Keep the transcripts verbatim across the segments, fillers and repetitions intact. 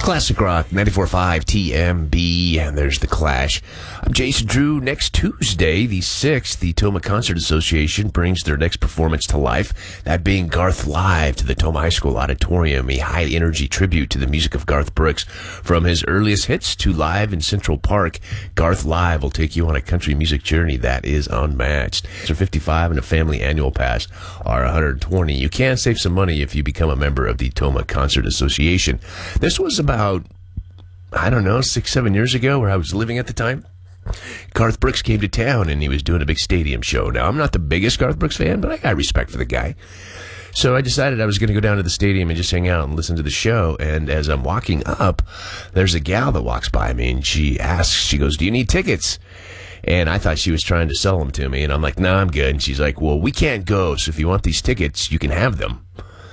Classic Rock, ninety-four point five T M B, and there's The Clash. I'm Jason Drew. Next Tuesday, the sixth, the Toma Concert Association brings their next performance to life, that being Garth Live to the Toma High School Auditorium, a high-energy tribute to the music of Garth Brooks. From his earliest hits to live in Central Park, Garth Live will take you on a country music journey that is unmatched. For fifty-five and a family annual pass are one hundred twenty. You can save some money if you become a member of the Toma Concert Association. This was about, I don't know, six, seven years ago where I was living at the time. Garth Brooks came to town and he was doing a big stadium show. Now, I'm not the biggest Garth Brooks fan, but I got respect for the guy. So I decided I was going to go down to the stadium and just hang out and listen to the show. And as I'm walking up, there's a gal that walks by me and she asks, she goes, "Do you need tickets?" And I thought she was trying to sell them to me. And I'm like, "No, I'm good." And she's like, "Well, we can't go. So if you want these tickets, you can have them."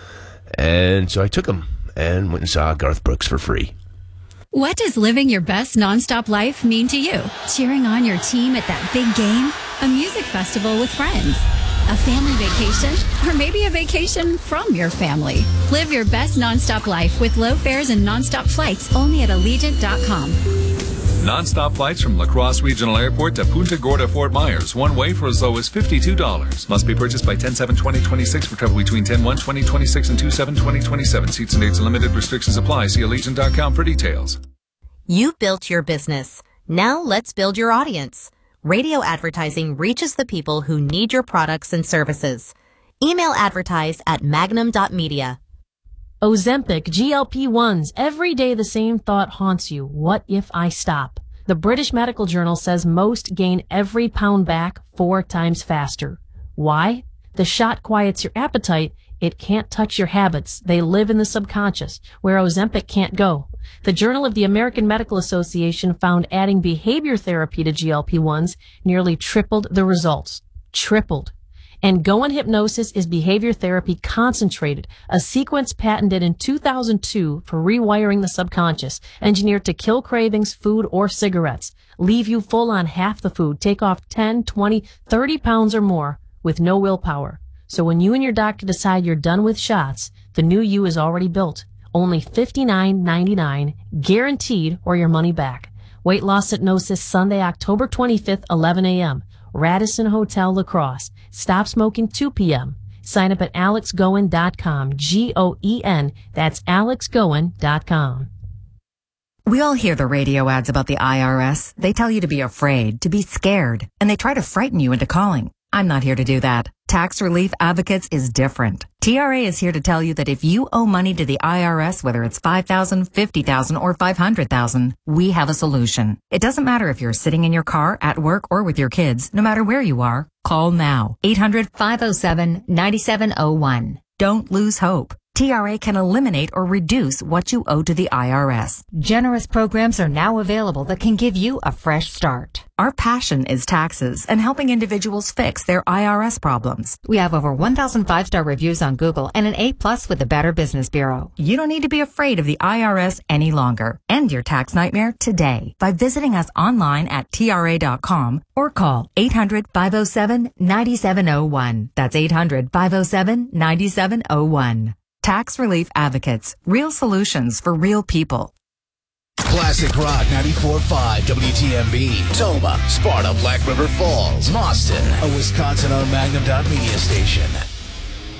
And so I took them and went and saw Garth Brooks for free. What does living your best nonstop life mean to you? Cheering on your team at that big game? A music festival with friends? A family vacation? Or maybe a vacation from your family? Live your best nonstop life with low fares and nonstop flights only at Allegiant dot com. Non-stop flights from La Crosse Regional Airport to Punta Gorda, Fort Myers. One way for as low as fifty-two dollars. Must be purchased by ten seven twenty twenty-six for travel between ten one twenty twenty-six and two seven twenty twenty-seven. Seats and dates and limited restrictions apply. See Allegiant dot com for details. You built your business. Now let's build your audience. Radio advertising reaches the people who need your products and services. Email advertise at magnum dot media. Ozempic, G L P ones. Every day the same thought haunts you. What if I stop? The British Medical Journal says most gain every pound back four times faster. Why? The shot quiets your appetite. It can't touch your habits. They live in the subconscious, where Ozempic can't go. The Journal of the American Medical Association found adding behavior therapy to G L P ones nearly tripled the results. Tripled. And Goin Hypnosis is behavior therapy concentrated, a sequence patented in two thousand two for rewiring the subconscious, engineered to kill cravings, food, or cigarettes, leave you full on half the food, take off ten, twenty, thirty pounds or more with no willpower. So when you and your doctor decide you're done with shots, the new you is already built. Only fifty-nine ninety-nine, guaranteed, or your money back. Weight Loss Hypnosis, Sunday, October twenty-fifth, eleven a.m. Radisson Hotel, La Crosse. Stop smoking two p.m. Sign up at alex goin dot com. G O E N. That's alex goin dot com. We all hear the radio ads about the I R S. They tell you to be afraid, to be scared, and they try to frighten you into calling. I'm not here to do that. Tax Relief Advocates is different. T R A is here to tell you that if you owe money to the I R S, whether it's five thousand dollars, fifty thousand dollars, or five hundred thousand dollars, we have a solution. It doesn't matter if you're sitting in your car, at work, or with your kids. No matter where you are, call now. eight hundred, five oh seven, nine seven oh one. Don't lose hope. T R A can eliminate or reduce what you owe to the I R S. Generous programs are now available that can give you a fresh start. Our passion is taxes and helping individuals fix their I R S problems. We have over one thousand five-star reviews on Google and an A plus with the Better Business Bureau. You don't need to be afraid of the I R S any longer. End your tax nightmare today by visiting us online at T R A dot com or call eight hundred, five oh seven, nine seven oh one. That's eight hundred, five oh seven, nine seven oh one. Tax Relief Advocates. Real solutions for real people. Classic Rock ninety-four point five W T M B. Toma, Sparta, Black River Falls, Boston. A Wisconsin-owned Magnum dot media station.